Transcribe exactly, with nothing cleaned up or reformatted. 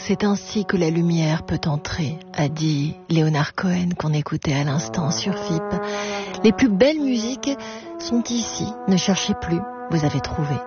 C'est ainsi que la lumière peut entrer, a dit Leonard Cohen qu'on écoutait à l'instant sur F I P. Les plus belles musiques sont ici, ne cherchez plus, vous avez trouvé.